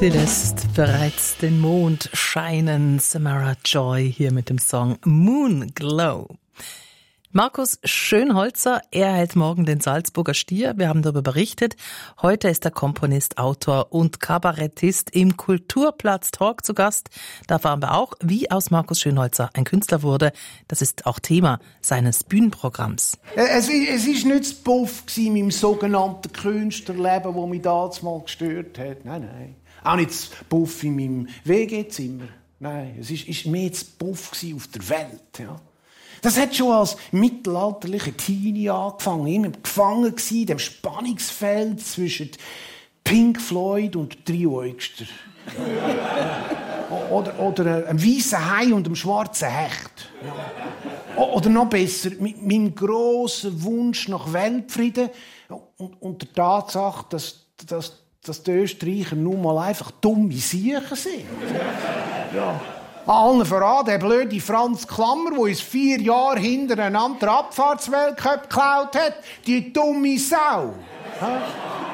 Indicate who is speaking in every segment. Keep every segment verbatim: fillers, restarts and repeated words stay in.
Speaker 1: Sie lässt bereits den Mond scheinen. Samara Joy hier mit dem Song Moon Glow. Markus Schönholzer, er hält morgen den Salzburger Stier. Wir haben darüber berichtet. Heute ist der Komponist, Autor und Kabarettist im Kulturplatz Talk zu Gast. Da erfahren wir auch, wie aus Markus Schönholzer ein Künstler wurde. Das ist auch Thema seines Bühnenprogramms.
Speaker 2: Es, es ist nicht das Puff in meinem sogenannten Künstlerleben, das mich damals mal gestört hat. Nein, nein. Auch nicht das Puff in meinem W G-Zimmer. Nein, es ist, ist mehr das Puff auf der Welt. Ja. Das hat schon als mittelalterlicher Teenie angefangen. Immer gefangen gewesen, in dem Spannungsfeld zwischen Pink Floyd und Trio Eugster. oder, oder einem weißen Hai und einem schwarzen Hecht. Ja. Oder noch besser, mit meinem grossen Wunsch nach Weltfrieden und, und der Tatsache, dass, dass, dass die Österreicher nun mal einfach dumme Siechen sind. Ja. Allen voran der blöde Franz Klammer, der uns vier Jahre hintereinander den Abfahrtsweltcup geklaut hat. Die dumme Sau. Ja.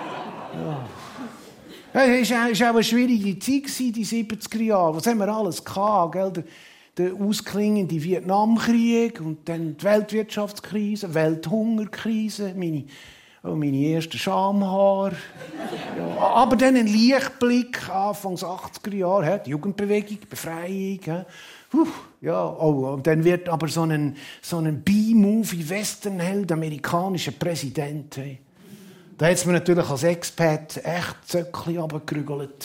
Speaker 2: Ja. Es war auch eine schwierige Zeit, die siebziger Jahre. Was haben wir alles gehabt, gell? Der, der ausklingende Vietnamkrieg und dann die Weltwirtschaftskrise, Welthungerkrise, meine... Oh, meine ersten Schamhaare. Ja, aber dann ein Lichtblick, Anfangs achtziger Jahre, die Jugendbewegung, Befreiung. Uh, ja, oh, und dann wird aber so ein, so ein B-Movie-Westernheld, amerikanischer Präsident. Hey. Da hat es mir natürlich als Expat echt Zöckchen runtergerügelt.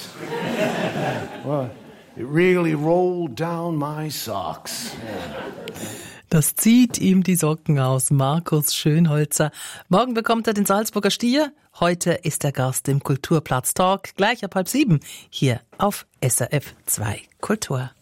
Speaker 2: It really rolled down my socks.
Speaker 1: Das zieht ihm die Socken aus, Markus Schönholzer. Morgen bekommt er den Salzburger Stier. Heute ist er Gast im Kulturplatz Talk, gleich ab halb sieben, hier auf S R F zwei Kultur.